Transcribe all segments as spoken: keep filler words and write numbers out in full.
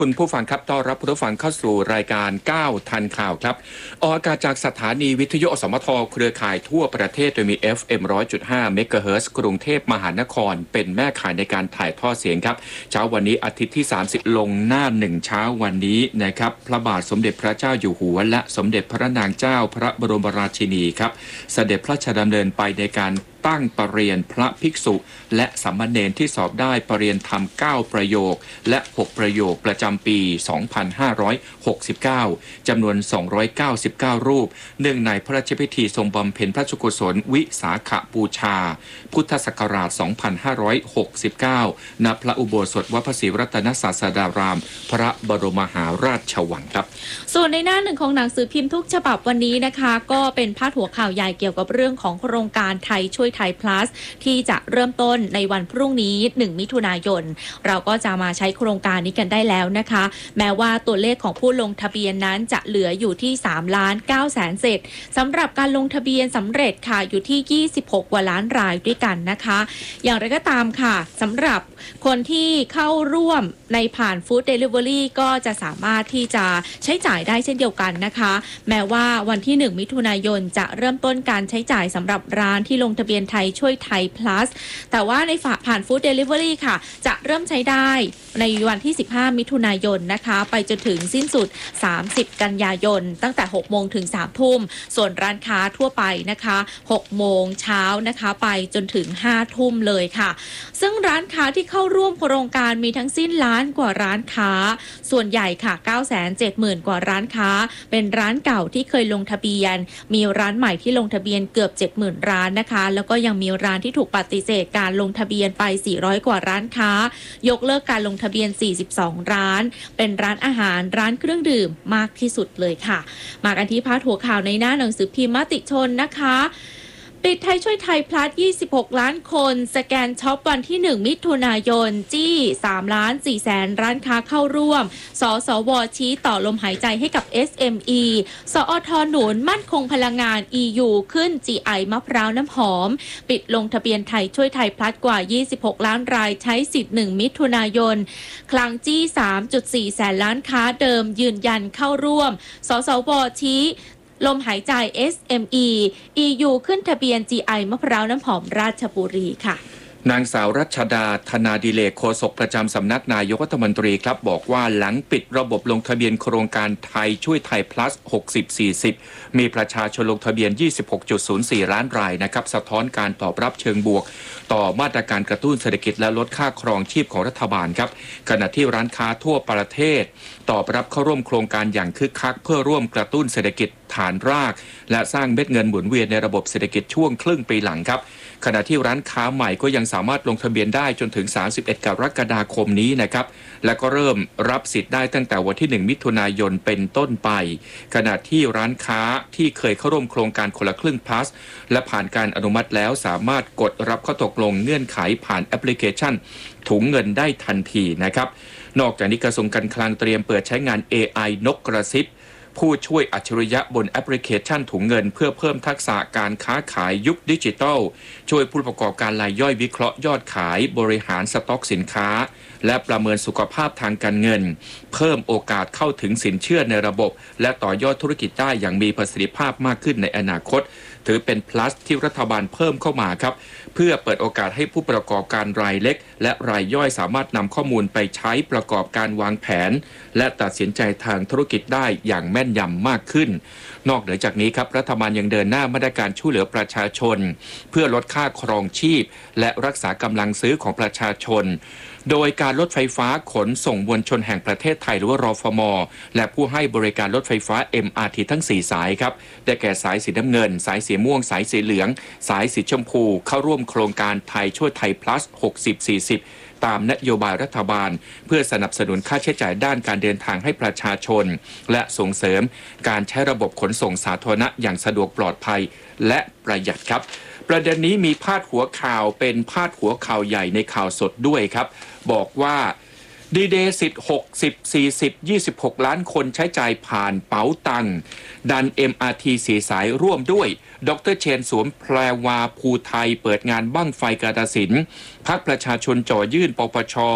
คุณผู้ฟังครับต้อนรับผู้ฟังเข้าสู่รายการก้าวทันข่าวครับออกอากาศจากสถานีวิทยุอสมทเครือข่ายทั่วประเทศโดยมี เอฟ เอ็ม หนึ่งร้อยจุดห้า เมกะเฮิรตซ์กรุงเทพมหานครเป็นแม่ข่ายในการถ่ายทอดเสียงครับเช้าวันนี้อาทิตย์ที่สามสิบลงหน้าหนึ่งเช้าวันนี้นะครับพระบาทสมเด็จพระเจ้าอยู่หัวและสมเด็จพระนางเจ้าพระบรมราชินีครับเสด็จพระราชดำเนินไปในการตั้งประเรียนพระภิกษุและสามเณรที่สอบได้ประเรียนธรรมเก้าประโยคและหกประโยคประจำปีสองพันห้าร้อยหกสิบเก้าจำนวนสองร้อยเก้าสิบเก้ารูปเนื่องในพระราชพิธีทรงบำเพ็ญพระราชกุศลวิสาขบูชาพุทธศักราชสองพันห้าร้อยหกสิบเก้าณพระอุโบสถวัดพระศรีรัตนศาสดารามพระบรมมหาราชวังครับส่วนในหน้าหนึ่งของหนังสือพิมพ์ทุกฉบับวันนี้นะคะก็เป็นพาดหัวข่าวใหญ่เกี่ยวกับเรื่องของโครงการไทยช่วยไทย plus ที่จะเริ่มต้นในวันพรุ่งนี้หนึ่งมิถุนายนเราก็จะมาใช้โครงการนี้กันได้แล้วนะคะแม้ว่าตัวเลขของผู้ลงทะเบียนนั้นจะเหลืออยู่ที่สามล้านเก้าแสนเศษสำหรับการลงทะเบียนสำเร็จค่ะอยู่ที่ยี่สิบหกกว่าล้านรายด้วยกันนะคะอย่างไรก็ตามค่ะสำหรับคนที่เข้าร่วมในผ่าน Food Delivery ก็จะสามารถที่จะใช้จ่ายได้เช่นเดียวกันนะคะแม้ว่าวันที่หนึ่งมิถุนายนจะเริ่มต้นการใช้จ่ายสำหรับร้านที่ลงทะเบียนไทยช่วยไทย plus แต่ว่าในฝาผ่าน Food Delivery ค่ะจะเริ่มใช้ได้ในวันที่สิบห้ามิถุนายนนะคะไปจนถึงสิ้นสุดสามสิบกันยายนตั้งแต่หกโมงถึงสามทุ่มส่วนร้านค้าทั่วไปนะคะหกโมงเช้านะคะไปจนถึงห้าทุ่มเลยค่ะซึ่งร้านค้าที่เข้าร่วมโครงการมีทั้งสิ้นล้านกว่าร้านค้าส่วนใหญ่ค่ะ เก้าแสนเจ็ดหมื่น กว่าร้านค้าเป็นร้านเก่าที่เคยลงทะเบียนมีร้านใหม่ที่ลงทะเบียนเกือบ เจ็ดหมื่น ร้านนะคะแล้วก็ยังมีร้านที่ถูกปฏิเสธการลงทะเบียนไปสี่ร้อยกว่าร้านค้ายกเลิกการลงทะเบียนสี่สิบสองร้านเป็นร้านอาหารร้านเครื่องดื่มมากที่สุดเลยค่ะมากันที่พาดหัวข่าวในหน้าหนังสือพิมพ์มติชนนะคะปิดไทยช่วยไทยพลัสยี่สิบหกล้านคนสแกนช็อปวันที่หนึ่งมิถุนายนจี้สามล้านสี่แสนร้านค้าเข้าร่วมสสวชี้ต่อลมหายใจให้กับ เอส เอ็ม อี สอทหนุนมั่นคงพลังงาน อี ยู ขึ้น จี ไอ มะพร้าวน้ำหอมปิดลงทะเบียนไทยช่วยไทยพลัสกว่ายี่สิบหกล้านรายใช้สิทธิ์หนึ่งมิถุนายนคลังจี้ สามจุดสี่แสนล้านค้าเดิมยืนยันเข้าร่วมสสวชี้ลมหายใจ เอส เอ็ม อี อี ยู ขึ้นทะเบียน จี ไอ มะพร้าวน้ำหอมราชบุรีค่ะนางสาวรัชดาธนาดิเลกโฆษกประจำสำนักนายกรัฐมนตรีครับบอกว่าหลังปิดระบบลงทะเบียนโครงการไทยช่วยไทย plus หกสิบ สี่สิบมีประชาชนลงทะเบียน ยี่สิบหกจุดศูนย์สี่ ล้านรายนะครับสะท้อนการตอบรับเชิงบวกต่อมาตรการกระตุ้นเศรษฐกิจและลดค่าครองชีพของรัฐบาลครับขณะที่ร้านค้าทั่วประเทศตอบรับเข้าร่วมโครงการอย่างคึกคักเพื่อร่วมกระตุ้นเศรษฐกิจฐานรากและสร้างเม็ดเงินหมุนเวียนในระบบเศรษฐกิจช่วงครึ่งปีหลังครับขณะที่ร้านค้าใหม่ก็ยังสามารถลงทะเบียนได้จนถึงสามสิบเอ็ดกรกฎาคมนี้นะครับและก็เริ่มรับสิทธิ์ได้ตั้งแต่วันที่หนึ่งมิถุนายนเป็นต้นไปขณะที่ร้านค้าที่เคยเข้าร่วมโครงการคนละครึ่ง plus และผ่านการอนุมัติแล้วสามารถกดรับข้อตกลงเงื่อนไขผ่านแอปพลิเคชันถุงเงินได้ทันทีนะครับนอกจากนี้กระทรวงการคลังเตรียมเปิดใช้งาน เอ ไอ นกกระซิบผู้ช่วยอัจฉริยะบนแอปพลิเคชันถุงเงินเพื่อเพิ่มทักษะการค้าขายยุคดิจิทัลช่วยผู้ประกอบการรายย่อยวิเคราะห์ยอดขายบริหารสต็อกสินค้าและประเมินสุขภาพทางการเงินเพิ่มโอกาสเข้าถึงสินเชื่อในระบบและต่อยอดธุรกิจได้อย่างมีประสิทธิภาพมากขึ้นในอนาคตถือเป็น plus ที่รัฐบาลเพิ่มเข้ามาครับเพื่อเปิดโอกาสให้ผู้ประกอบการรายเล็กและรายย่อยสามารถนำข้อมูลไปใช้ประกอบการวางแผนและตัดสินใจทางธุรกิจได้อย่างแม่นยำมากขึ้นนอกเหนือจากนี้ครับรัฐบาลยังเดินหน้ามาตรการช่วยเหลือประชาชนเพื่อลดค่าครองชีพและรักษากำลังซื้อของประชาชนโดยการรถไฟฟ้าขนส่งมวลชนแห่งประเทศไทยหรือว่ารฟม.และผู้ให้บริการรถไฟฟ้า เอ็ม อาร์ ที ทั้งสี่สายครับได้แก่สายสีน้ำเงินสายสีม่วงสายสีเหลืองสายสีชมพูเข้าร่วมโครงการไทยช่วยไทย plus หกสิบ สี่สิบตามนโยบายรัฐบาลเพื่อสนับสนุนค่าใช้จ่ายด้านการเดินทางให้ประชาชนและส่งเสริมการใช้ระบบขนส่งสาธารณะอย่างสะดวกปลอดภัยและประหยัดครับประเด็นนี้มีพาดหัวข่าวเป็นพาดหัวข่าวใหญ่ในข่าวสดด้วยครับบอกว่าดีเดย์สิทธิ์หกสิบ สี่สิบ ยี่สิบหกล้านคนใช้จ่ายผ่านเป๋าตังดัน เอ็ม อาร์ ที สี่สายร่วมด้วยดร.เชนสวมแพรวาภูไทยเปิดงานบั้งไฟกาฬสินธุ์พรรคประชาชนจ่อยื่นปปช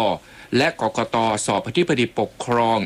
และกกตสอบอธิบดีปกครอง